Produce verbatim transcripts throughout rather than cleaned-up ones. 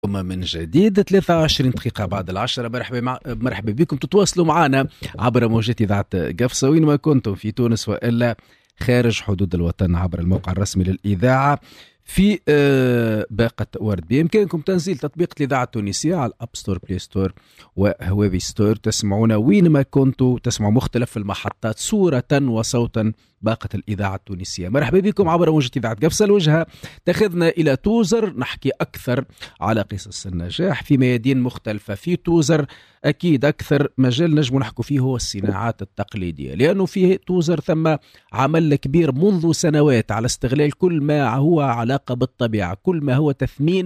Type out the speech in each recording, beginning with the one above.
وما من جديد ثلاثة وعشرين دقيقة بعد العشرة. مرحبا مع... مرحبا بكم. تتواصلوا معنا عبر موجات إذاعة قفصة وين ما كنتم في تونس وإلا خارج حدود الوطن عبر الموقع الرسمي للإذاعة في باقة وورد. بإمكانكم تنزيل تطبيق الإذاعة التونسية على الأب ستور بلاي ستور وهواوي ستور. تسمعونا وين ما كنتوا، تسمعوا مختلف المحطات صورة وصوتا باقة الإذاعة التونسية. مرحبا بكم عبر موجة إذاعة قفصة. الوجهة تاخذنا إلى توزر، نحكي أكثر على قصص النجاح في ميادين مختلفة. في توزر أكيد أكثر مجال نجم نحكوا فيه هو الصناعات التقليدية، لأنه فيه توزر ثم عمل كبير منذ سنوات على استغلال كل ما هو علاقة بالطبيعة، كل ما هو تثمين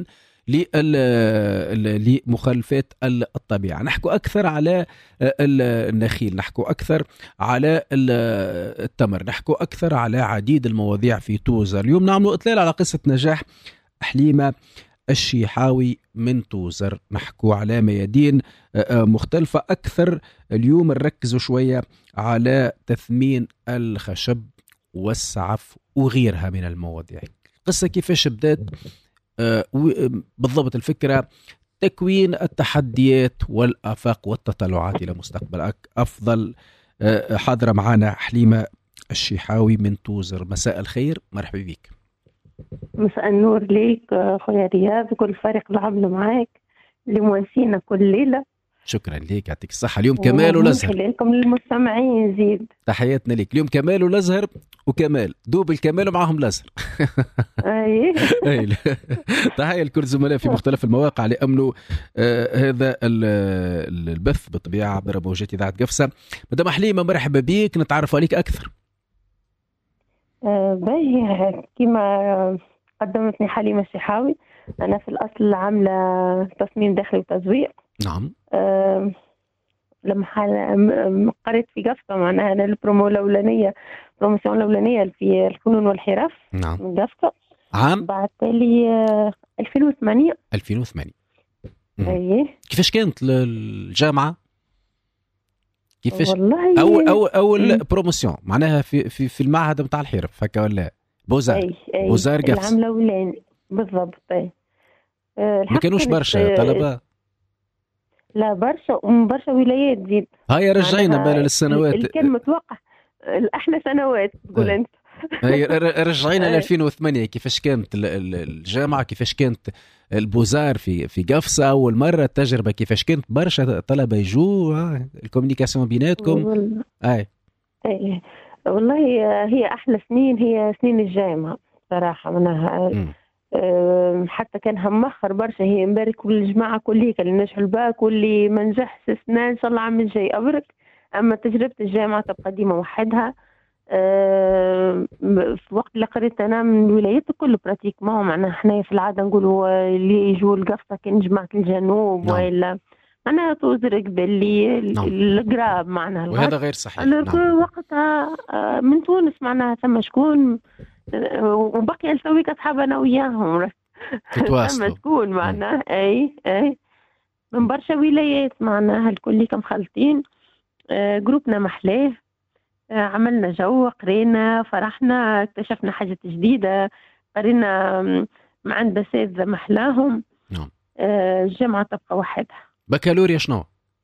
لمخالفات الطبيعة. نحكو أكثر على النخيل، نحكو أكثر على التمر، نحكو أكثر على عديد المواضيع في توزر. اليوم نعمل إطلال على قصة نجاح حليمة الشيحاوي من توزر. نحكو على ميادين مختلفة أكثر. اليوم نركزوا شوية على تثمين الخشب والسعف وغيرها من المواضيع. قصة كيفاش بدأت بالضبط الفكرة، تكوين التحديات والآفاق والتطلعات إلى مستقبل أفضل. حاضرة معنا حليمة الشيحاوي من توزر. مساء الخير، مرحبا بك. مساء النور ليك خويا رياض وكل فريق العمل معاك اللي مواسينا كل ليلة. شكرا لك، يعطيك الصحة. اليوم كمال والأزهر. تحية لكم للمستمعين زيد. تحياتنا لك. اليوم كمال والأزهر وكمال دوب الكمال ومعهم الأزهر. أي. تحية لكل زملاء في مختلف المواقع لأمنوا آه هذا البث بالطبيعة عبر موجات إذاعة قفصة. مدام حليمة مرحبا بك، نتعرف عليك أكثر. آه باهي كما قدمتني حليمة الشيحاوي، أنا في الأصل عاملة تصميم داخلي وتزويق. نعم. أه لما قريت في قفصة معناها أنا البرومو الأولانية البروموسيون الأولانية في الفنون والحرف. نعم. من قفصة عام بعد تالي ألفين وثمانية. ألفين وثمانية. أيه. كيفاش كانت الجامعة؟ كيفاش والله أول أول أول بروموسيون معناها في في في المعهد متاع الحرف هكا ولا بوزار؟ أي أي. بوزار قفصة. العام الأولاني بالضبط. أي. أه ما كانوش برشا طلبة؟ لا برشا وبرشا ولايات زيد. هاي رجعينا بال السنوات اللي كان متوقع احنا سنوات تقول انت. هاي رجعينا ل ألفين وثمانية. كيفاش كانت الجامعة، كيفاش كانت البوزار في في قفصة أول مرة التجربة، كيفاش كانت برشا طلبة يجوا الكوميونيكاسيون بيناتكم؟ اي اي والله هي احلى سنين هي سنين الجامعة صراحة. منها حتى كان همخر برشا. هي مبارك كل الجماعة كلها اللي نجحوا الباك واللي ما نجحش السنة إن شاء الله عام الجاي أبرك. أما تجربة الجامعة تبقى ديما وحدها. أه في وقت اللي قريت أنا من الولايات الكل براتيك ما هو معناها إحنا في العادة نقولوا اللي يجوا القفصة كان جماعة الجنوب. نعم. وإلا معناها توزر قبل اللي نعم. القراب معناها، وهذا غير صحيح. نعم. وقتها من تونس معناها ثم شكون وبقي الفويك أصحاب أنا وياهم تتواصلوا تكون معناها. أي أي من برشا ولايات معناها الكل كم خالطين. آه جروبنا محلاه. آه عملنا جو، قرينا، فرحنا، اكتشفنا حاجة جديدة، قرينا مع عند أساتذة محلاهم. نعم. آه الجامعة تبقى وحدها. بكالوريا شنو؟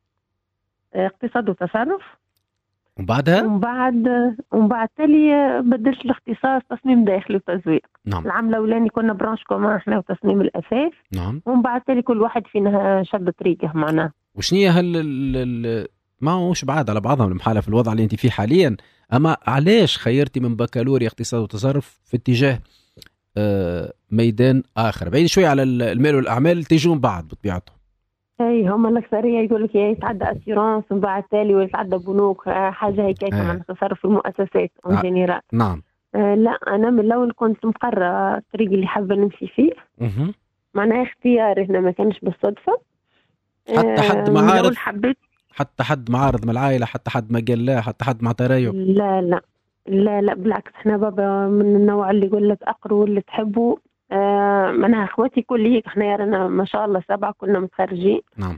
آه اقتصاد وتصرف. وبعدها؟ ومن بعد ومن بعد تالي بدلت الاختصاص تصميم داخلي وتزويق. نعم. العام الأولاني كنا برانش كومان احنا وتصميم الأثاث. نعم. ومن بعد تالي كل واحد فينا شد طريقه معنا. وشنية هل ال... ما هوش بعاد على بعضهم المحالة في الوضع اللي انت فيه حاليا، اما علاش خيرتي من بكالوريا اقتصاد وتصرف في اتجاه آه ميدان اخر بعيد شوي على المال والاعمال تيجون بعض بطبيعتهم؟ اي هم الاكثريه يقول لك يتعدى اسيرانس ومن بعد تالي ويتعدى بنوك حاجه هيك كمان تصرف في المؤسسات اون آه. جينيرال. نعم. آه لا انا من الاول كنت مقرره الطريق اللي حابه نمشي فيه. اها معناها اختياري هنا ما كانش بالصدفه. حتى حد معارض؟ حبيت حتى حد معارض من العائله، حتى حد ما قال لا، حتى حد مع ترايب؟ لا لا لا لا بالعكس احنا بابا من النوع اللي يقول لك اقروا اللي تحبوا. آه معناها اخواتي كل هيك احنا يارنا ما شاء الله سبعه كلنا متخرجين. نعم.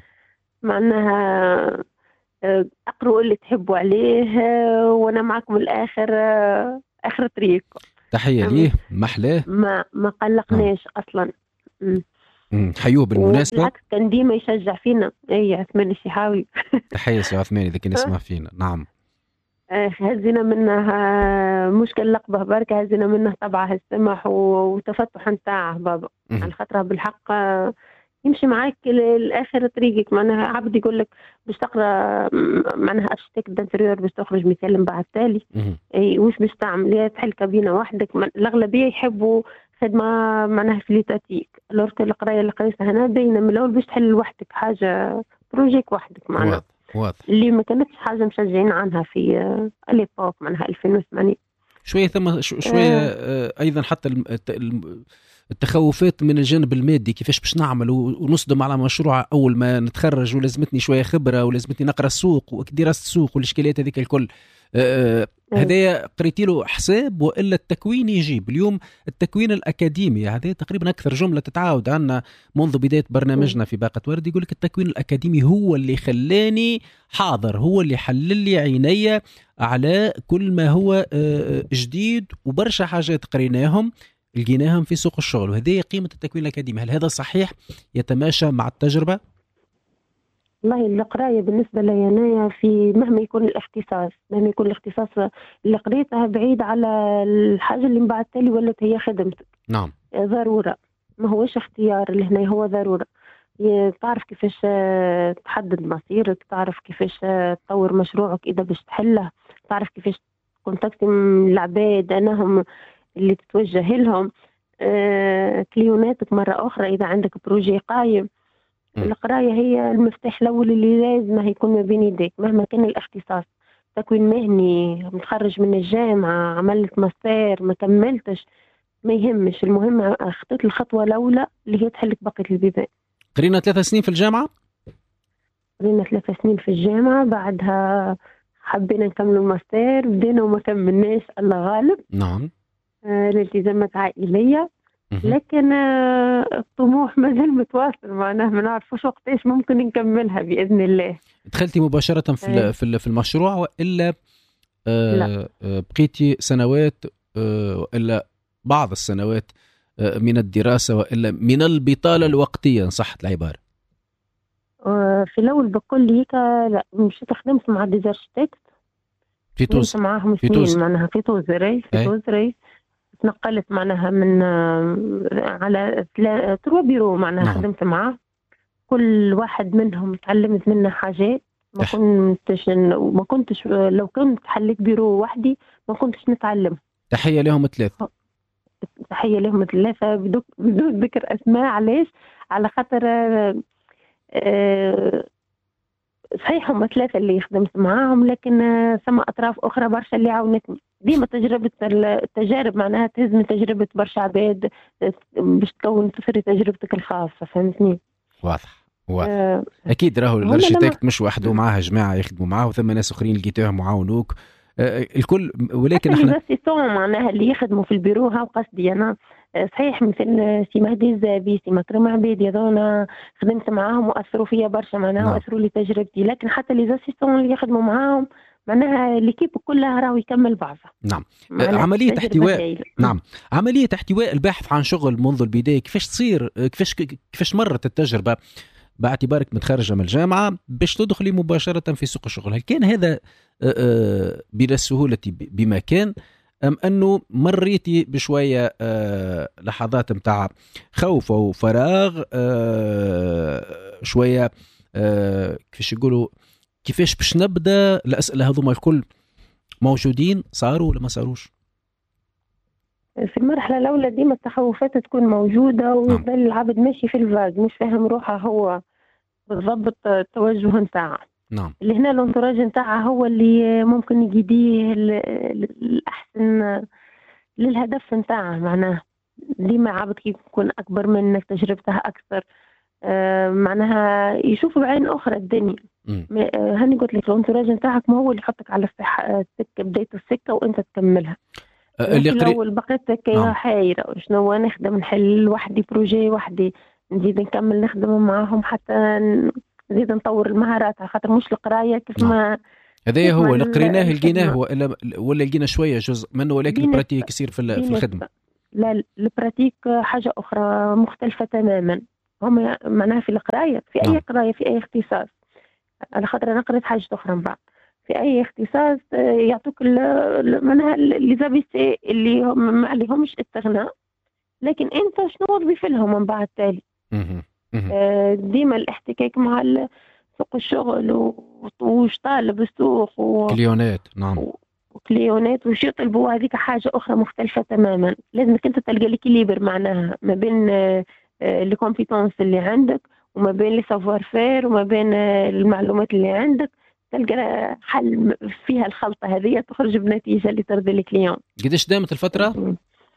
معناها اقروا اللي تحبوا عليه وانا معكم الاخر اخر طريق. تحيه ليه محلاه. ما ما قلقناش اصلا. حيوه بالمناسبة. بالعكس كان ديما يشجع فينا. اي عثمان الشحاوي. تحية سي عثمان إذا كان يسمع فينا. نعم. هزينا منها مشكل لقبه بركة، هزينا منها طبعه السمح وتفتح نتاعه بابا على خاطرها بالحق يمشي معاك الآخر طريقك. معناها عبد يقول لك باش تقرا معناها ارشتكت دانتريور باش تخرج مثال من بعد تالي اي وش باش تعمل؟ يا تحل كابينه وحدك. الأغلبية يحبوا خدمة معناها فليتاتيك، لورك القراية اللي قريتها هنا باينة من الأول باش تحل وحدك حاجة بروجيك وحدك معناها واضح. اللي ما كانتش حاجة مشجعين عنها في الإيبوك معناها ألفين وثمانية. شوية ثم شوية آه. أيضا حتى التخوفات من الجانب المادي، كيفاش باش نعمل ونصدم على مشروع أول ما نتخرج ولازمتني شوية خبرة ولازمتني نقرأ السوق ودراسة السوق والإشكاليات هذيك الكل. آه هذا قريتي له حساب وإلا التكوين يجيب اليوم؟ التكوين الأكاديمي هذا تقريبا أكثر جملة تتعاود عنا منذ بداية برنامجنا في باقة ورد. يقول لك التكوين الأكاديمي هو اللي خلاني حاضر، هو اللي حلل لي عيني على كل ما هو جديد وبرشا حاجات قريناهم لقيناهم في سوق الشغل، وهذه قيمة التكوين الأكاديمي. هل هذا صحيح يتماشى مع التجربة؟ والله القراية بالنسبة لي أنا في مهما يكون الاختصاص مهما يكون الاختصاص اللي قريتها بعيد على الحاجة اللي بعد تالي ولت هي خدمتك. نعم. ضرورة، ما هوش اختيار اللي هنا، هو ضرورة. تعرف كيفاش تحدد مصيرك، تعرف كيفاش تطور مشروعك إذا باش تحله، تعرف كيفاش كونتاكتي العباد أنهم اللي تتوجه لهم، آه، كليوناتك مرة أخرى إذا عندك بروجي قايم. القراية هي المفتاح الأول اللي لازم يكون ما بين يديك مهما كان الاختصاص. تكوين مهني، متخرج من الجامعة، عملت ماستر ما كملتش، ما يهمش، المهم أخطيت الخطوة الأولى اللي هي تحلك بقية البيبان. قرينا ثلاثة سنين في الجامعة؟ قرينا ثلاثة سنين في الجامعة، بعدها حبينا نكمل الماستر، بدينا وما كملناش الله غالب. نعم. آه، الالتزامات عائلية، لكن آه الطموح مازال متواصل. معناه ما نعرفوش وقتاش ممكن نكملها بإذن الله. دخلتي مباشرة في آه. في المشروع وإلا آه بقيتي سنوات آه وإلا بعض السنوات آه من الدراسة وإلا من البطالة الوقتية إن صحت العبارة؟ آه في الأول بكل هيك لا، مشيت خدمت مع ديزارشتكت في تونس معاهم سنين معناها في توزري في توزري تنقلت معناها من على تروا بيرو معناها. نعم. خدمت معاه كل واحد منهم تعلمت منه حاجات ما كنتش ما كنتش لو كنت حليت بيرو وحدي ما كنتش نتعلم. تحية لهم ثلاثة. تحية لهم ثلاثة بدون ذكر أسماء. علاش؟ على خاطر أه صحيح هم ثلاثة اللي خدمت معاهم، لكن ثم أطراف أخرى برشا اللي عاونتني. ديما تجربة التجارب معناها تهز من تجربة برشا عباد باش تكون تفري تجربتك الخاصة. فهمتني؟ واضح واضح. آه أكيد راهو الارشيتكت مش وحده، معاه جماعة يخدموا معاه وثم ناس أخرين لقيتوهم وعاونوك آه الكل. ولكن احنا معناها اللي يخدموا في البيرو ها وقصدي أنا صحيح مثل سي مهدي الزابي سي مكرم عبيدي هذونا خدمت معاهم وأثروا فيا برشا معناها. نعم. وأثروا لي تجربتي، لكن حتى لي زاسيستون اللي يخدموا معاهم معناها ليكيب كلها راهو يكمل بعضها. نعم. عملية احتواء. نعم. عملية احتواء الباحث عن شغل منذ البداية كيفاش تصير؟ كيفاش كيفاش مرت التجربة باعتبارك متخرجة من الجامعة باش تدخلي مباشرة في سوق الشغل؟ هل كان هذا بلا سهولة بما كان أم أنه مريتي بشوية لحظات متاع خوف أو فراغ شوية كيفاش يقولوا كيفاش باش نبدأ؟ الأسئلة هذوما الكل موجودين صاروا ولا ما صاروش؟ في المرحلة الأولى ديما التخوفات تكون موجودة ويظل العبد ماشي في الفاز مش فاهم روحه هو بالضبط التوجه نتاعه. نعم. اللي هنا الانتراج نتاعه هو اللي ممكن يجديه الأحسن للهدف نتاعه. معناه ديما عبد كي يكون أكبر منك تجربتها أكثر آه معناها يشوف بعين أخرى الدنيا. هاني قلت لك الانتراج نتاعك ما هو اللي يحطك على السكة بداية السكة وأنت تكملها. اللي في الأول بقيت نعم. حايرة شنو نخدم نحل وحدي بروجي وحدي نزيد نكمل نخدم معاهم حتى نزيد نطور المهارات على خاطر مش القراية كيف ما هذا هو اللي قريناه لقيناه ولا ولا لقينا شوية جزء منه ولكن البراتيك يصير في في الخدمة. لا البراتيك حاجة أخرى مختلفة تماما. هم معناها في القراية، في نعم. أي قراية، في أي اختصاص، على خاطر أنا قريت حاجة أخرى من بعد، في أي اختصاص يعطوك معناها اللي زابيسي اللي هم ما عليهمش استغناء، لكن أنت شنو تضيف لهم من بعد تالي. ديما الاحتكاك مع سوق الشغل وش طالب السوق و... كليونات. نعم. وكليونات وش يطلبوا، هذيك حاجة أخرى مختلفة تماما. لازمك أنت تلقى ليكيليبر معناها ما بين لي كومبيتونس اللي عندك وما بين لي سافوار فير وما بين المعلومات اللي عندك، تلقى حل فيها الخلطة هذه تخرج بنتيجة اللي ترضي الكليون. قديش دامت الفترة؟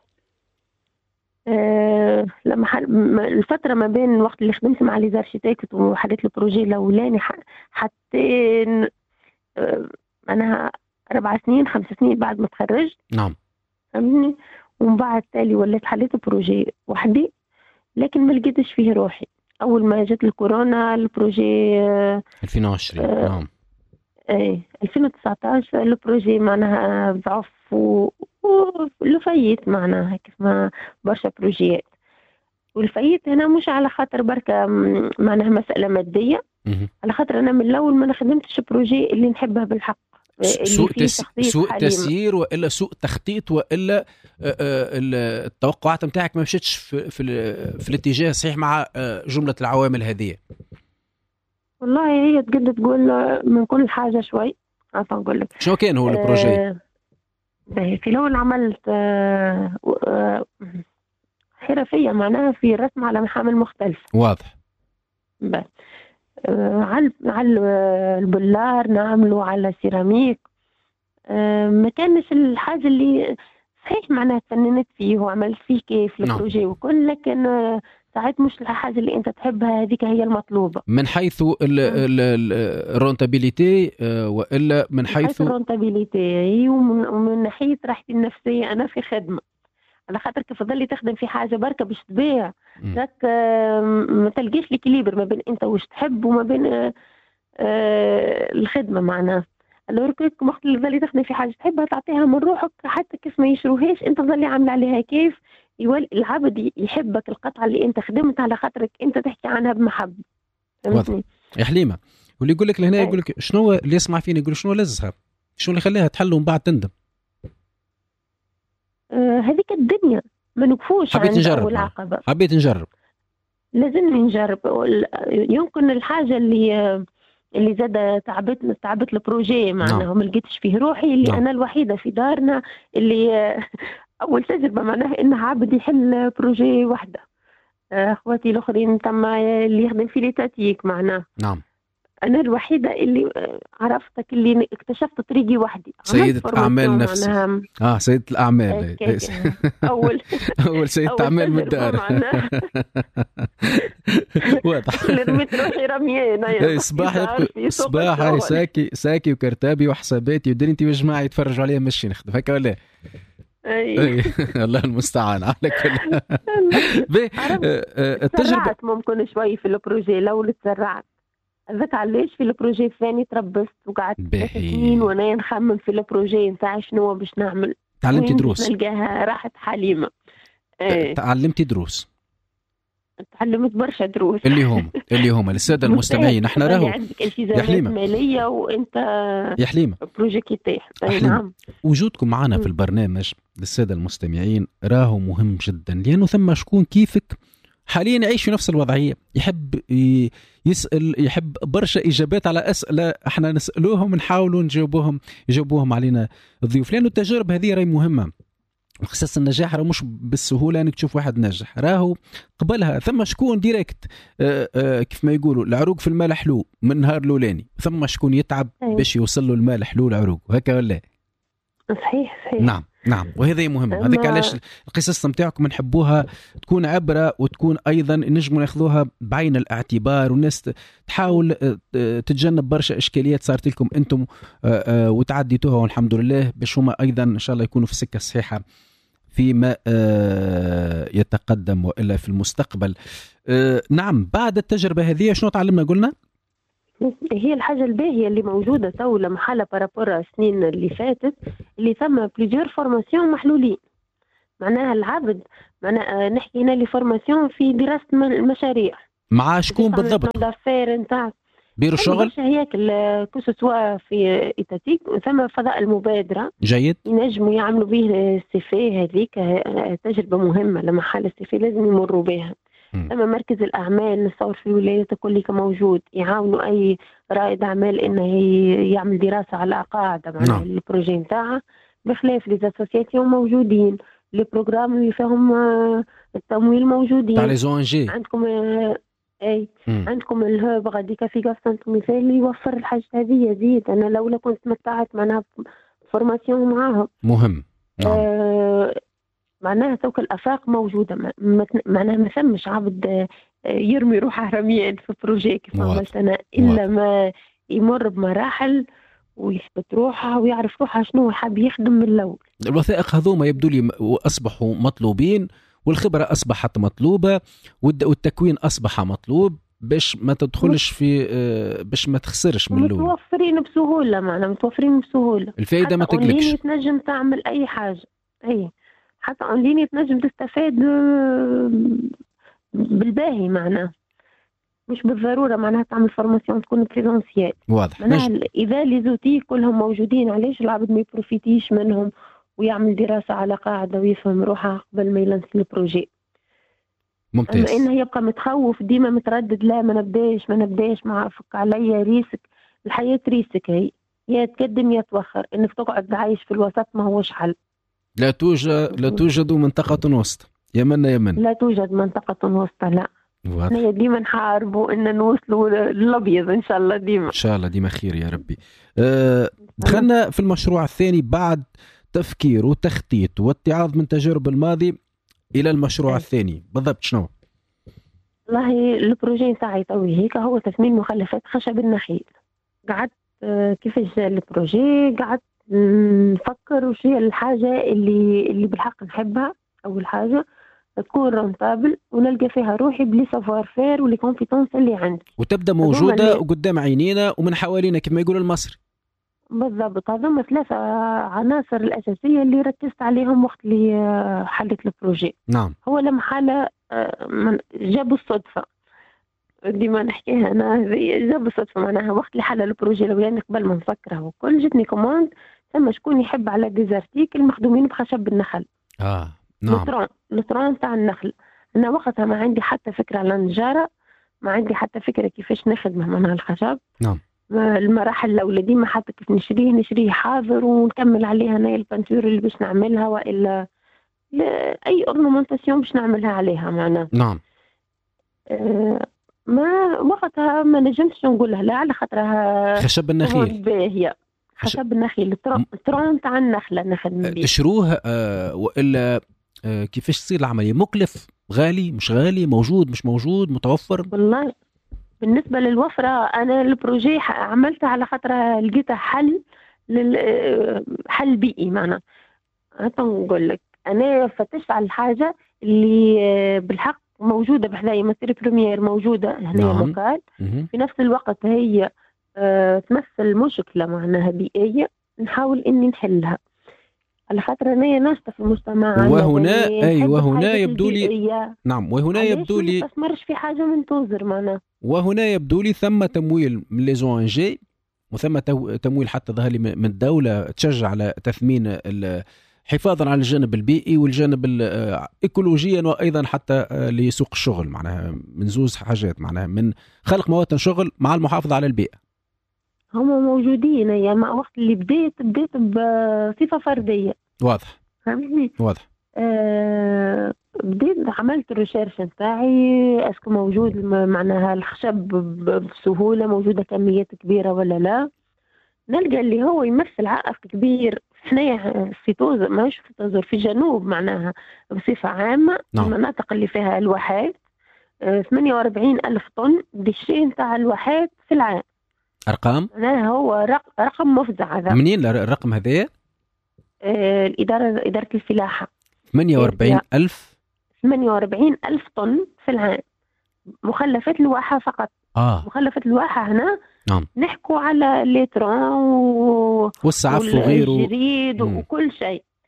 أه لما حل... الفترة ما بين الوقت اللي خدمت مع لي زارشيتكت وحدث البروجي الأولاني حتى أه أنا أربع سنين خمس سنين بعد ما تخرجت. نعم. فهمني. ومن بعد تالي وليت حليت بروجي وحدي، لكن ما لقيتش فيه روحي. أول ما جت الكورونا البروجي أه ألفين وعشرين. أه نعم. ايه ألفين وتسعة عشر البروجي معناها ضعف و... ولفيت معناها كيف ما برشا بروجيات. والفيت هنا مش على خاطر بركة معناها مسألة مادية، على خاطر أنا من الأول ما خدمتش بروجي اللي نحبها بالحق. سوء تس... سوء تسيير وإلا سوء تخطيط وإلا التوقعات متاعك ما مشيتش في في, في الاتجاه الصحيح مع جملة العوامل هذه. والله هي تقدر تقول من كل حاجة شوي. عارفة نقول لك شو كان هو البروجي؟ آه في الأول عملت آه آه حرفية معناها في الرسم على محامل مختلفة. واضح. بس آه على على البلار نعمله على سيراميك. آه ما كانش الحاجة اللي صحيح معناها تفننت فيه وعملت فيه كيف البروجي وكل، لكن آه ساعات مش الحاجة اللي أنت تحبها هذيك هي المطلوبة من حيث الرونتابيليتي وإلا من حيث الرونتابيليتي ومن, ومن ناحية راحتي النفسية. أنا في خدمة على خاطر كيف تظلي تخدم في حاجة بركة باش تبيع ذاك ما تلقيش الإكليبر ما بين أنت وش تحب وما بين الخدمة معناه. لو ركيك وقت اللي تظلي تخدم في حاجة تحبها تعطيها من روحك حتى كيف ما يشروهاش أنت تظلي عامل عليها كيف يولي العبد يحبك القطعة اللي أنت خدمت على خاطرك أنت تحكي عنها بمحبة. فهمتني يا حليمة؟ واللي يقول لك لهنا يقول لك شنو اللي يسمع فيني يقول شنو لزها شنو اللي خليها تحل ومن بعد تندم. آه هذيك الدنيا ما نكفوش عند أول عقبة. حبيت نجرب لازم نجرب. يمكن الحاجة اللي اللي زاد تعبت تعبت البروجي معناها ما لقيتش فيه روحي اللي نعم. أنا الوحيدة في دارنا اللي أول تجربة معناها إن عبد يحل بروجي واحدة. أخواتي الآخرين تم اللي يخدم في ليتاتيك معناه. نعم. أنا الوحيدة اللي عرفتك اللي اكتشفت طريقي وحدي. سيدة أعمال نفسي. آه سيدة الأعمال. أول أول سيدة أعمال من الدار. واضح. اللي رميت روحي رميانة. صباح صباح هاي ساكي ساكي وكرتابي وحساباتي ودنيتي وجماعة يتفرجوا عليها ماشي نخدم هكا ولا؟ أي. الله المستعان على كل. التجربة ممكن شوي في البروجي لو تسرعت. ذاك علاش في البروجي الثاني تربصت وقعدت ثلاث سنين وانا نخمم في البروجي نتاع شنو باش نعمل. تعلمتي دروس؟ نلقاها راحت حليمة. ايه. تعلمتي دروس؟ تعلمت برشا دروس. اللي هم اللي هم للسادة المستمعين احنا راهو عندك التزامات مالية وانت يا حليمة بروجي كيتاح. نعم. وجودكم معنا في البرنامج للسادة المستمعين راهو مهم جدا لأنه ثم شكون كيفك حاليا يعيش في نفس الوضعية يحب يسأل يحب برشا إجابات على أسئلة احنا نسألوهم نحاولوا نجاوبوهم يجاوبوهم علينا الضيوف لأنه التجارب هذه راهي مهمة. وخصوصا النجاح راه مش بالسهولة انك تشوف واحد ناجح راهو قبلها ثم شكون ديريكت اه اه كيف ما يقولوا العروق في المال حلو من نهار الأولاني ثم شكون يتعب باش يوصل له المال حلو العروق هكا ولا؟ صحيح صحيح. نعم نعم وهذا مهم. هذاك علاش القصص نتاعكم نحبوها تكون عبرة وتكون أيضا نجموا ناخذوها بعين الاعتبار والناس تحاول تتجنب برشا إشكاليات صارت لكم أنتم وتعديتوها والحمد لله باش هما أيضا إن شاء الله يكونوا في السكة الصحيحة فيما يتقدم وإلا في المستقبل. نعم بعد التجربة هذه شنو تعلمنا قلنا؟ هي الحاجة الباهية اللي موجودة تو لمحالة بارابورا السنين اللي فاتت اللي ثم بليزيور فورماسيون محلولين معناها العبد معناها نحكي هنا لي فورماسيون في دراسة المشاريع مع شكون بالضبط؟ دافير نتاع بيرو الشغل هيك كو سوا في إيتاتيك ثم فضاء المبادرة جيد ينجموا يعملوا به السيفي. هذيك تجربة مهمة لما حال السيفي لازم يمروا بها. ثم مركز الأعمال نصور في الولايات كلها موجود، يعاونوا أي رائد أعمال إنه يعمل دراسة على قاعدة مع نعم. البروجي نتاعه، بخلاف لي اسوسياسيون موجودين، لي بروجرام اللي فيهم التمويل موجودين. تاع لي زون جي عندكم اي مم. عندكم الهوب غادي في قصة مثال اللي يوفر الحاجة هذه يزيد. أنا لولا كنت تمتعت معناها فورماسيون معاهم مهم. نعم. آه معناها توك الافاق موجوده، معناها ما ثمش عبد يرمي روحه رميا في بروجي كيف عملت انا الا ما يمر بمراحل ويثبت روحه ويعرف روحه شنو حاب يخدم من الاول. الوثائق هذوما يبدو لي اصبحوا مطلوبين، والخبره اصبحت مطلوبه، والتكوين اصبح مطلوب باش ما تدخلش في باش ما تخسرش من الاول. متوفرين بسهوله، معناها متوفرين بسهوله، الفائده ما تقلقش. تنجم تعمل اي حاجه، اي حتى اونلاين تنجم تستفاد بالباهي، معناها مش بالضروره معناها تعمل فورماسيون تكون بريزونسيال. واضح. معناها اذا لي زوتي كلهم موجودين علاش العبد ما يبروفيتيش منهم ويعمل دراسه على قاعده ويفهم روحه قبل ما يلانس البروجي. ممتاز. اما انه يبقى متخوف ديما متردد، لا ما نبداش ما نبداش ما فك عليا ريسك. الحياه ريسك، هي يا تقدم يا توخر، انك تقعد عايش في الوسط ما هوش حل. لا توجد لا توجد منطقة وسط، يمن يمن لا توجد منطقة وسط، لا. واضح. ديما نحاربوا ان نوصلوا للابيض ان شاء الله، ديما ان شاء الله ديما خير يا ربي. أه دخلنا في المشروع الثاني بعد تفكير وتخطيط واتعاظ من تجارب الماضي الى المشروع أي. الثاني بالضبط شنو؟ والله البروجي تاعي توي هيك هو تثمين مخلفات خشب النخيل. قعدت كيفاش جا البروجي، قعدت نفكر وش هي الحاجة اللي اللي بالحق نحبها. أول حاجة تكون رونتابل ونلقى فيها روحي بلي سافوار فير ولي كومبيتونس اللي عندي، وتبدأ موجودة وقدام عينينا ومن حوالينا كما يقول المصري. بالضبط، هذوما ثلاثة عناصر الأساسية اللي ركزت عليهم وقت اللي حلت البروجي. نعم. هو لما حالة جابوا الصدفة، ديما نحكيها أنا، جابوا الصدفة معناها وقت اللي حل البروجي لو يعني قبل ما نفكره وكل جتني كوماند ثم شكون يحب على ديزارتيك المخدومين بخشب النخل. اه نعم. لطران لطران تاع النخل. أنا وقتها ما عندي حتى فكرة على النجارة، ما عندي حتى فكرة كيفاش نخدمه معناها الخشب. نعم. المراحل الأولى ديما حتى كيف نشريه نشريه حاضر ونكمل عليها أنا البنتور اللي باش نعملها وإلا أي أورنمنتاسيون باش نعملها عليها معناها. نعم. آه ما وقتها ما نجمتش نقولها لا على خاطرها خشب النخيل باهية، خشب النخيل الترون تاع النخلة نخدم بيه. تشروه آه وإلا آه كيفاش تصير العملية؟ مكلف، غالي مش غالي، موجود مش موجود، متوفر؟ والله بالنسبة للوفرة أنا البروجي عملتها على خاطر لقيتها حل لل حل بيئي معنا. نقول لك أنا فتشت على الحاجة اللي بالحق موجودة بحذايا ماتير بريمير موجودة هنا. نعم. مقال في نفس الوقت هي أه تمثل مشكلة معناها بيئية نحاول إني نحلها على خاطر أنا ناشطة في المجتمع. وهنا أي وهنا يبدو لي نعم وهنا يبدو لي ما تستثمرش في حاجة من توزر معنا. وهنا يبدو لي ثم تمويل من لي زو ان جي وثم تمويل حتى ظهر لي من الدولة تشجع على تثمين حفاظا على الجانب البيئي والجانب ايكولوجيا وايضا حتى لسوق الشغل، معناها من زوز حاجات، معناها من خلق مواطن شغل مع المحافظة على البيئة. هم موجودين يا مع وقت اللي بديت بديت بصفة فردية. واضح. فهمتني؟ واضح. أه بديت عملت الريسيرش نتاعي اسكو موجود معناها الخشب بسهولة، موجودة كميات كبيرة ولا لا. نلقى اللي هو يمثل عائق كبير حنايا في توزر، ماهوش في توزر في جنوب معناها بصفة عامة. نعم. المناطق اللي فيها الواحات أه ثمانية وأربعين ألف طن ديشين تاع الواحات في العام. أرقام؟ لا هو رقم مفزع هذا. منين الرقم هذا؟ آه الإدارة إدارة الفلاحة. ثمانية وأربعين ألف ثمانية وأربعين ألف طن في العام مخلفات الواحة فقط. آه. مخلفات الواحة هنا نعم. نحكوا على الليترون و... والسعف وغيره والجريد وكل شيء.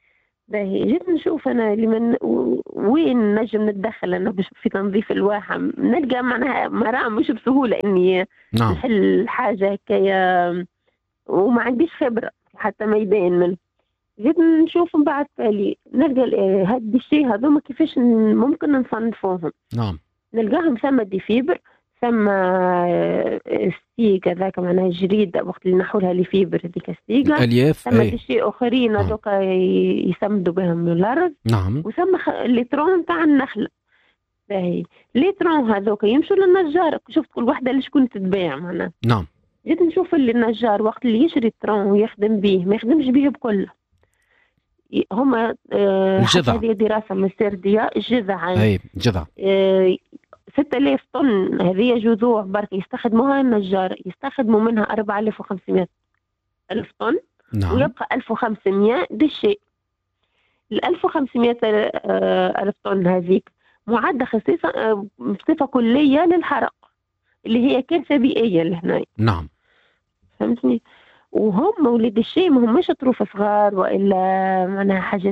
باهي جيت نشوف انا لمن وين نجم نتدخل انا باش في تنظيف الواحة، نلقى معناها مرام مش بسهولة اني نعم. نحل حاجة هكايا وما عنديش خبرة حتى ما يبين منه. جيت نشوف من بعد تالي نلقى هاد الشيء هذوما كيفاش ممكن نصنفوهم. نعم. نلقاهم ثم دي فيبر، ثم ستيك هذاك معناها جريدة وقت اللي نحولها لفيبر هذيك ستيكة، الألياف، ثم دي شيء آخرين هذوك نعم. يسمدوا بهم الأرض. نعم. وثم الليترون تاع النخلة. باهي الليترون هذوك يمشوا للنجار، شفت كل واحدة اللي شكون تتباع معناها. نعم. جيت نشوف اللي النجار وقت اللي يشري الترون ويخدم به ما يخدمش به بكله. هما آه الجذع، هذه دراسة من السردية الجذع، أي جذع آه ستة آلاف طن هذه جذوع برك يستخدموها النجار، يستخدموا منها أربعة آلاف وخمسمائة ألف طن. نعم. ويبقى ألف وخمسمائة دشي. ال ألف وخمسمائة ألف طن هذيك معدة خصيصة بصفة كلية للحرق اللي هي كارثة بيئية لهنا. نعم. فهمتني؟ وهم ولد الشيء ما هماش طروف صغار وإلا معناها حاجات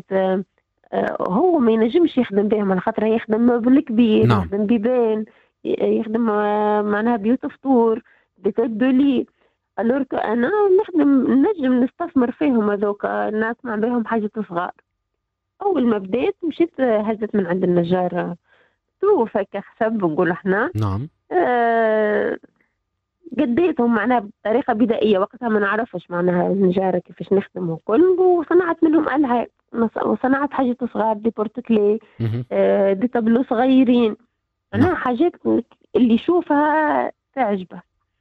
هو ما ينجمش يخدم بهم على خاطر يخدم بالكبير. نعم. يخدم بيبان، يخدم معناها بيوت فطور بتدولي. الورك انا نخدم نجم نستثمر فيهم هذوك نسمع بهم حاجه صغار. اول ما بديت مشيت هزت من عند النجار طروف هكا خشب نقول احنا. نعم. آه قديتهم معناها بطريقه بدائيه، وقتها ما نعرفش معناها النجاره كيفاش نخدم وكل، وصنعت منهم العاب وصنعت حاجات صغار دي بورتكلي، آه دي طابلو صغيرين. انا حاجات اللي يشوفها تعجبه.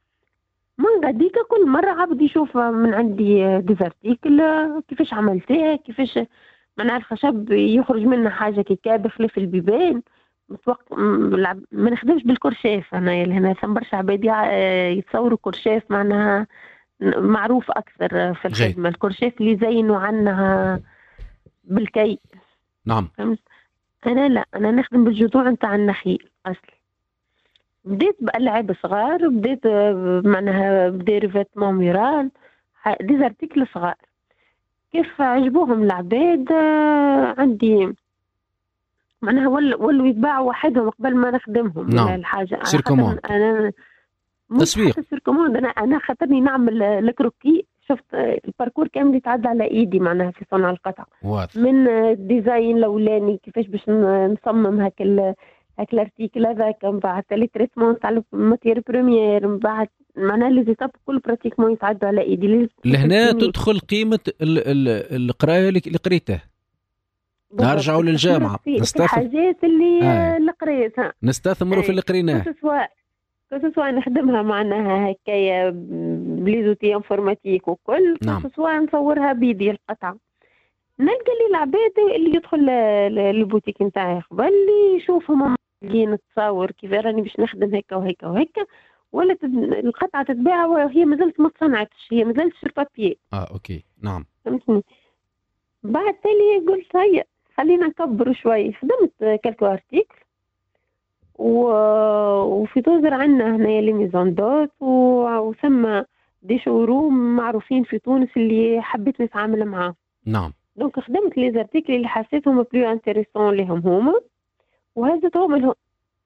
من غاديك كل مره عبد يشوف من عندي ديزارتيكل كيفاش عملتها، كيفاش معناها الخشب يخرج منه حاجه كي كابخ في البيبان. متوقع ما نخدمش بالكرشاف انا هنا ثم برشا عباد يتصوروا كرشاف معناها معروف اكثر في الخدمه. الكرشاف اللي زينوا عنها بالكي. نعم. انا لا، انا نخدم بالجذوع نتاع النخيل اصلي. بديت بألعاب صغار، بديت معناها بديريفات مونيرال ديزارتيكل صغار. كيف عجبوهم العباد عندي معناها ولوا يتباعوا وحدهم قبل ما نخدمهم. نعم. الحاجه سيركوموند انا تسويق سيركوموند. انا انا خاطرني نعمل الكروكي، شفت الباركور كامل يتعدى على ايدي معناها في صنع القطع. واضح. من الديزاين الاولاني كيفاش باش نصمم هاك هاك الارتيكل هذاك، من بعد تالي تريتمون تاع الماتير بريمير، من بعد معناها لي زيتاب كل براتيكمون يتعدوا على ايدي. لهنا تدخل قيمه القرايه اللي قريتها. نرجعوا للجامعه نستثمر الحاجات اللي آه. اللي قريتها نستثمروا في اللي قريناه، سواء سواء نخدمها معناها هكايا بليزوتي انفورماتيك وكل. نعم. سواء نصورها بيدي القطعه. نلقى لي العباد اللي يدخل للبوتيك نتاعي قبل اللي يشوفهم اللي نتصور كيف راني باش نخدم هكا وهكا وهكا، ولا تد... القطعه تتباع وهي مازالت ما تصنعتش، هي مازالت في البابيي. اه اوكي. نعم. فهمتني؟ بعد تالي قلت هيا خلينا نكبر شوي. خدمت كالكو ارتيكل و... وفي توزر عندنا هنا لي ميزون دوت و... وثم دي شوروم معروفين في تونس اللي حبيت نتعامل معاهم. نعم. دونك خدمت لي زارتيكل اللي حسيتهم بلو انتريسون لهم هما، وهزتهم لهم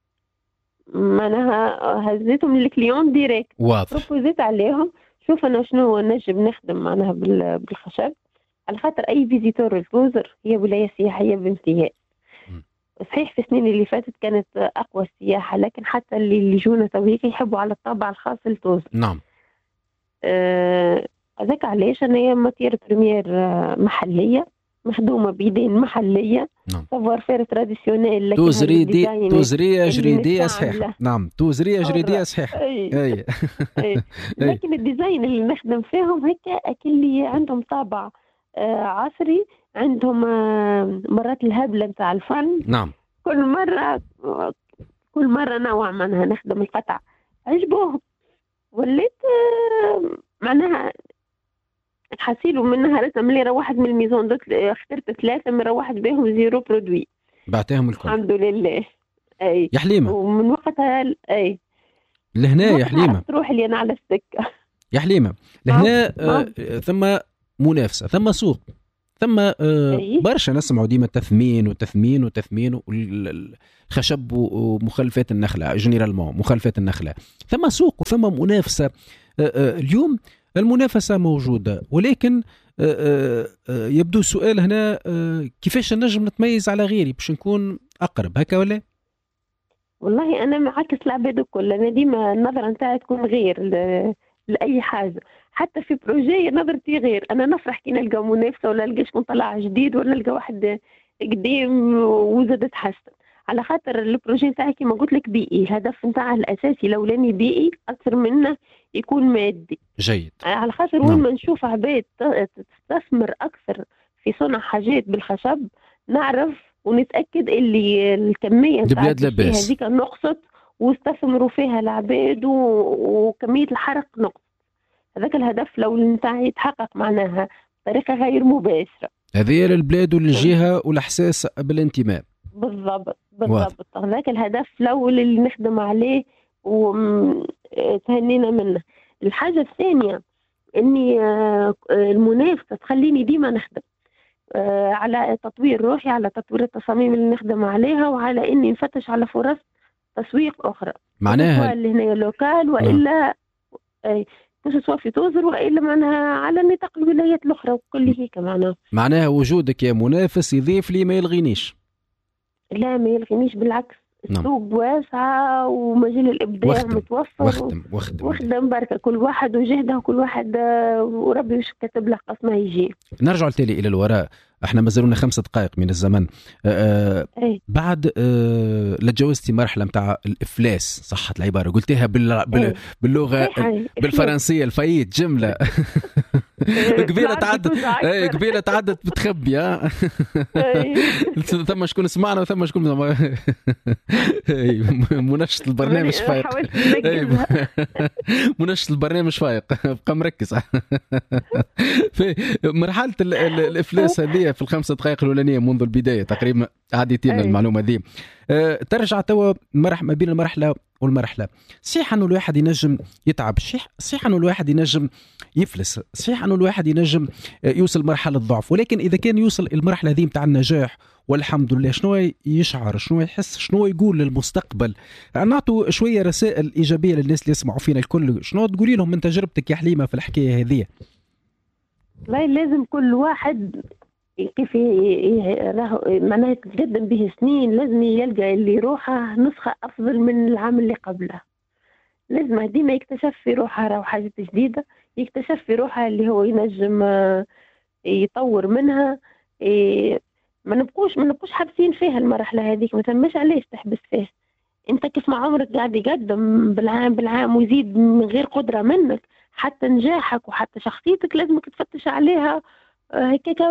معناها هزيتهم للكليون ديريكت. واضح. بروبوزيت عليهم شوف انا شنو نجم نخدم معناها بالخشب، على خاطر اي فيزيتور التوزر هي ولايه سياحيه بامتياز. صحيح في السنين اللي فاتت كانت اقوى السياحه، لكن حتى اللي اللي جونا تويك يحبوا على الطابع الخاص للتوزر. نعم. آه هذاك علاش انا ماتير بريمير محليه مخدومه بيدين محليه. نعم. سافوار فير تراديسيونيل، توزريه توزريه جريديه صحيحه. نعم. توزريه جريديه صحيحه. اي, أي. أي. لكن الديزاين اللي نخدم فيهم هكا اللي عندهم طابع آه عصري، عندهم آه مرات الهبله نتاع الفن. نعم. كل مره كل مره نوع منها نخدم القطع عجبوهم. وليت آه معناها حسيلوا من نهارتها ملي روحت من الميزون دوت اخترت ثلاثه من روحت بهم زيرو برودوي بعتهم الكل الحمد لله. اي يا حليمه. ومن وقتها اي لهنا يا حليمه تروح لي انا على السكه يا حليمه. لهنا آه ثم منافسه، ثم سوق، ثم برشا نسمعوا ديما تثمين وتثمين وتثمين والخشب ومخلفات النخله جنرالمون مخلفات النخله. ثم سوق وثم منافسه. اليوم المنافسه موجوده، ولكن يبدو السؤال هنا كيفاش نجم نتميز على غيري باش نكون اقرب هكا ولا؟ والله انا عكس العباد الكل، انا ديما النظره نتاعي تكون غير لاي حاجه، حتى في بروجي نظرتي غير. انا نفرح كي نلقى منافسه ولا نلقاش مطلع جديد ولا نلقى واحد قديم وزاد تحسن، على خاطر البروجي نتاعي كيما قلت لك بيئي، الهدف نتاعه الاساسي الاولاني بيئي اكثر منه يكون مادي. جيد. على خاطر وين ما نشوف عباد تستثمر اكثر في صنع حاجات بالخشب نعرف ونتاكد اللي الكميه نتاع هذيك نقصت واستثمروا فيها العباد وكميه الحرق نقص. هذاك الهدف لو نتاعي يتحقق معناها بطريقه غير مباشره. هذه للبلاد والجهه والاحساس بالانتماء. بالضبط بالضبط. هذاك الهدف الاول اللي نخدم عليه وتهنينا منه. الحاجه الثانيه اني المنافسه تخليني ديما نخدم على تطوير روحي، على تطوير التصاميم اللي نخدم عليها، وعلى اني نفتش على فرص تسويق اخرى معناها اللي هنا لوكال والا سواء في توزر والا معناها على نطاق الولايات الاخرى وكل هيك. معناها معناها وجودك يا منافس يضيف لي ما يلغينيش. لا ما يلغينيش بالعكس. السوق واسعة ومجال الإبداع وخدم. متوفر وخدم وخدم وخدم بركة، كل واحد وجهده وكل واحد وربي وش كتب له قسمه يجي. نرجع التالي إلى الوراء، احنا ما زلنا خمسة دقائق من الزمن. آه بعد آه لتجاوزتي مرحلة متاع الإفلاس، صحت العبارة قلتها بال... بال... باللغة بالفرنسية الفايت جملة قبيلة تعدت اي قبيلة تعدت بتخبي ها ثم شكون سمعنا وثم شكون منشط البرنامج فايق منشط البرنامج فايق بقى مركز في مرحلة الإفلاس هذه في الخمسة دقائق الأولانية منذ البداية تقريبا عديتين المعلومة دي. أه ترجع توا مرح ما بين المرحلة والمرحلة. صحيح أنه الواحد ينجم يتعب، صحيح أنه الواحد ينجم يفلس، صحيح أنه الواحد ينجم يوصل مرحلة ضعف، ولكن إذا كان يوصل المرحلة دي متاع النجاح والحمد لله شنو يشعر، شنو يحس، شنو يقول للمستقبل؟ نعطوا شوية رسائل إيجابية للناس اللي يسمعوا فينا الكل. شنو تقولي لهم من تجربتك يا حليمة في الحكاية هذه؟ لا لازم كل واحد كيف معناها يتقدم به سنين لازم يلقى اللي روحه نسخة أفضل من العام اللي قبله. لازم ديما يكتشف في روحه راهو حاجة جديدة، يكتشف في روحه اللي هو ينجم يطور منها. ما نبقوش ما نبقوش حابسين فيها المرحلة هذيك، ما تمش علاش تحبس فيها. انت كيف ما عمرك قاعد يقدم بالعام بالعام ويزيد من غير قدرة منك، حتى نجاحك وحتى شخصيتك لازمك تفتش عليها هيك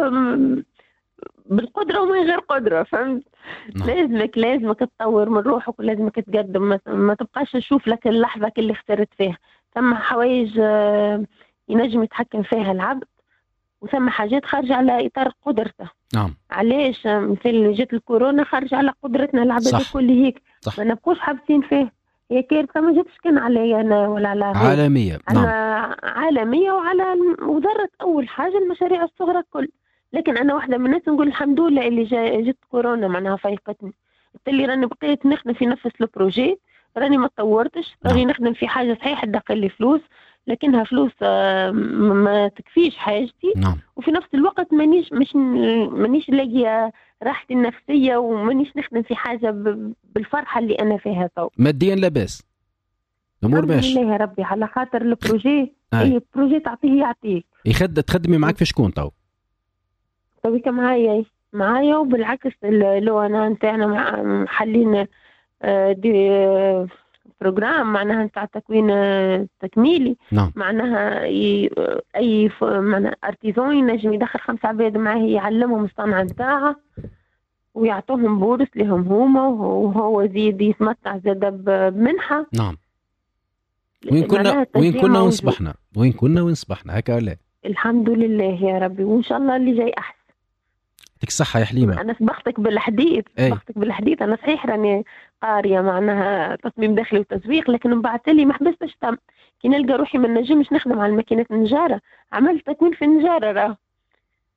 بالقدرة وما غير قدرة، فهمت؟ لازمك لازمك تطور من روحك ولازمك تقدم، ما تبقاش تشوف لك اللحظة اللي اخترت فيها. ثم حوايج ينجم يتحكم فيها العبد وثم حاجات خارجة على إطار قدرته. نعم. علاش مثل جت الكورونا خارجة على قدرتنا العبد كل هيك. صح. ما نبقوش حابسين فيه. هي كارثة ما جتش كان علي أنا ولا على عالمية. نعم. عالمية وعلى وزارة أول حاجة المشاريع الصغرى كل. لكن أنا واحدة من الناس نقول الحمد لله اللي جت كورونا معناها فايقتني. اللي راني بقيت نخدم في نفس البروجي، راني ما تطورتش، راني نعم. نخدم في حاجة صحيح تدخل لي فلوس لكنها فلوس ما تكفيش حاجتي. نعم. وفي نفس الوقت مانيش مش مانيش لاقيه راحتي النفسيه ومانيش نخدم في حاجه بالفرحه اللي انا فيها تو. ماديا لاباس الامور ماشي الحمد لله يا ربي، على خاطر البروجي اي بروجي تعطيه يعطيك. يخد تخدمي معك في شكون تو؟ تويك معايا معايا وبالعكس لو انا نتاعنا مع حلين دي بروجرام معناها نتاع تكوين تكميلي. نعم. معناها ي... اي ف... معناها ارتيزون ينجم يدخل خمسة عباد معاه يعلمهم الصنعه نتاعها ويعطوهم بورس لهم هما وهو زيد يتمتع زاد بمنحه. نعم. وين كنا وين كنا وين صبحنا وين كنا وين صبحنا هكا ولا؟ الحمد لله يا ربي وان شاء الله اللي جاي احسن. يعطيك الصحة يا حليمة. أنا سبقتك بالحديث سبقتك بالحديث أنا صحيح راني قارية معناها تصميم داخلي وتسويق، لكن من بعد لي ما حبستش تم كي نلقى روحي ما نجمش نخدم على الماكينات النجارة، عملت تكوين في النجارة راه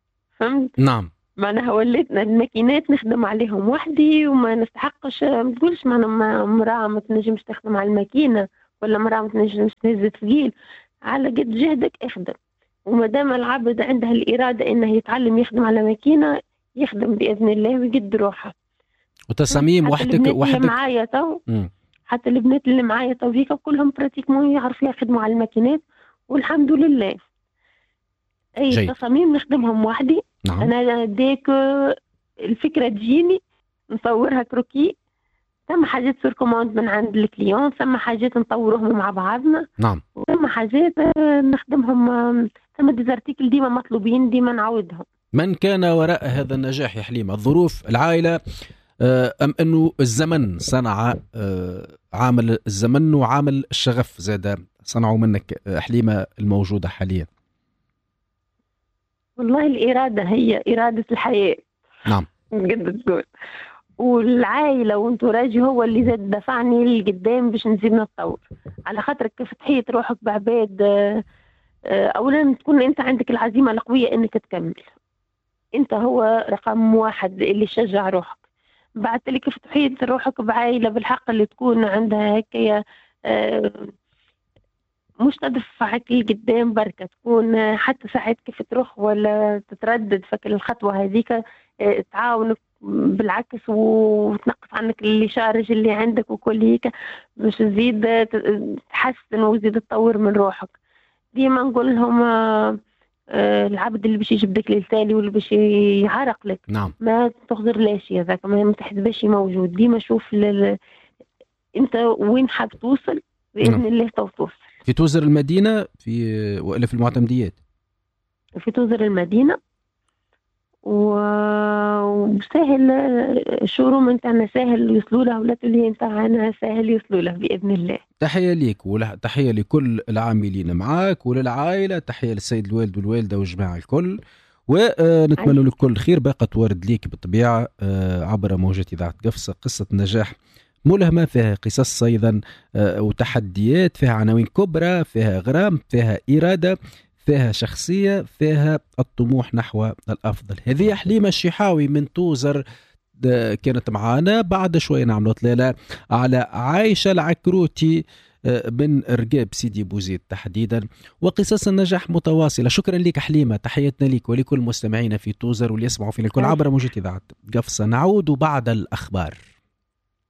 فهمت؟ نعم. معناها وليتنا الماكينات نخدم عليهم وحدي وما نستحقش. ما تقولش معناها مرأة ما تنجمش تخدم على الماكينة ولا مرأة ما تنجمش تهز ثقيل، على قد جهدك اخدم. وما دام العبد عندها الإرادة إنه يتعلم يخدم على ماكينة يخدم بإذن الله ويقد روحه. وتصاميم وحدك وحدك معايا تو حتى البنات اللي معايا تو هيك كلهم براتيكمون يعرفوا يخدموا على الماكينات والحمد لله. أي جيد. تصاميم نخدمهم وحدي. نعم. أنا ديك الفكرة تجيني نصورها كروكي، ثم حاجات سور كوموند من عند الكليون، ثم حاجات نطورهم مع بعضنا. نعم. ثم حاجات نخدمهم، ثم ديزارتيكل ديما مطلوبين ديما نعودهم. من كان وراء هذا النجاح يا حليمة؟ الظروف، العائلة، أم أنه الزمن صنع؟ عامل الزمن وعامل الشغف زاد صنعوا منك حليمة الموجودة حاليا. والله الإرادة هي إرادة الحياة. نعم. قد تقول. والعائلة وانتوراجي هو اللي زاد دفعني لقدام باش نزيد نتطور، على خاطرك كيف تحيط روحك بعباد. أولا تكون أنت عندك العزيمة القوية أنك تكمل، أنت هو رقم واحد اللي شجع روحك. بعد اللي كيف تحيط روحك بعائلة بالحق اللي تكون عندها هكايا مش تدفعك لقدام بركة، تكون حتى ساعات كيف تروح ولا تتردد فكر الخطوة هذيك تعاونك بالعكس وتنقص عنك اللي شارج اللي عندك وكل هيك باش تزيد تحسن وتزيد تطور من روحك. ديما نقول لهم العبد اللي باش يجبدك للتالي واللي باش يعرق لك. نعم. ما تغدر لاش هذاك، ما تحسبش موجود. ديما شوف لل... انت وين حاب توصل باذن نعم. الله توصل. في توزر المدينه في ولا في المعتمديات؟ في توزر المدينه وسهل الشوروم نتاعنا سهل يوصلوا له، ولا اللي نتاعنا سهل يوصلوا له باذن الله. تحيه ليك وتحيه لكل العاملين معاك وللعائله، تحيه للسيد الوالد والوالده والجماعه الكل، ونتمنى لك كل خير. باقة ورد ليك بالطبيعه عبر موجة اذاعه قفصة، قصه نجاح ملهمة فيها قصص أيضا وتحديات، فيها عناوين كبرى، فيها غرام، فيها إرادة، فيها شخصية، فيها الطموح نحو الأفضل. هذه حليمة الشيحاوي من توزر كانت معانا. بعد شوية نعمل طلالة على عايشة العكروتي من رقاب سيدي بوزيد تحديدا، وقصص النجاح متواصلة. شكرا لك حليمة، تحياتنا لك ولكل مستمعين في توزر واللي يسمعوا فينا الكل عبر موجة إذاعة قفصة. نعود بعد الأخبار.